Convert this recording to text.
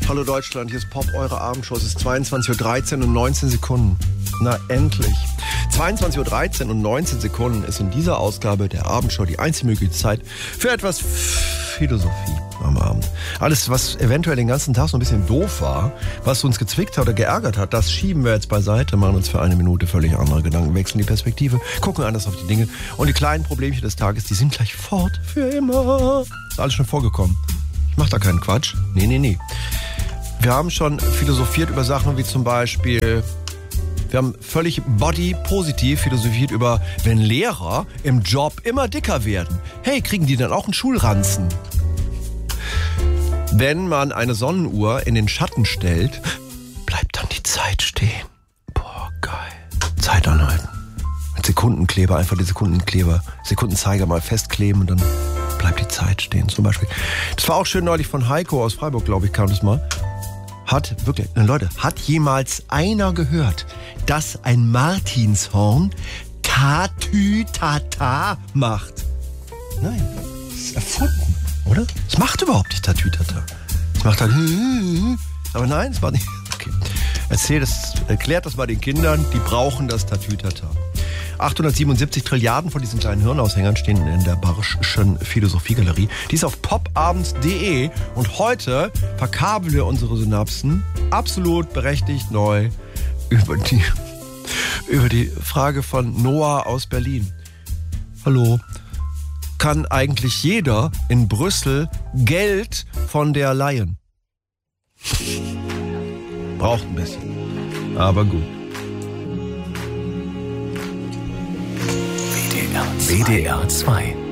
Hallo Deutschland, hier ist Pop, eure Abendshow. Es ist 22.13 Uhr und 19 Sekunden. Na, endlich. 22.13 Uhr und 19 Sekunden ist in dieser Ausgabe der Abendshow die einzige mögliche Zeit für etwas Philosophie am Abend. Alles, was eventuell den ganzen Tag so ein bisschen doof war, was uns gezwickt hat oder geärgert hat, das schieben wir jetzt beiseite, machen uns für eine Minute völlig andere Gedanken, wechseln die Perspektive, gucken anders auf die Dinge und die kleinen Problemchen des Tages, die sind gleich fort für immer. Ist alles schon vorgekommen. Ich mach da keinen Quatsch. Nee. Wir haben schon philosophiert über Sachen wie zum Beispiel, wir haben völlig body-positiv philosophiert über, wenn Lehrer im Job immer dicker werden. Hey, kriegen die dann auch einen Schulranzen? Wenn man eine Sonnenuhr in den Schatten stellt, bleibt dann die Zeit stehen. Boah, geil. Zeit anhalten. Mit Sekundenkleber, einfach die Sekundenzeiger mal festkleben und dann bleibt die Zeit stehen zum Beispiel. Das war auch schön neulich von Heiko aus Freiburg, glaube ich, kam das mal. Hat jemals einer gehört, dass ein Martinshorn Tatütata macht? Nein, das ist erfunden, oder? Es macht überhaupt nicht Tatütata. Es macht halt, aber nein, es macht nicht. Okay. Erklärt das mal den Kindern, die brauchen das Tatütata. 877 Trilliarden von diesen kleinen Hirnaushängern stehen in der Barschen Philosophiegalerie. Die ist auf popabends.de und heute verkabeln wir unsere Synapsen absolut berechtigt neu über die Frage von Noah aus Berlin. Hallo, kann eigentlich jeder in Brüssel Geld von der leihen? Braucht ein bisschen, aber gut. WDR 2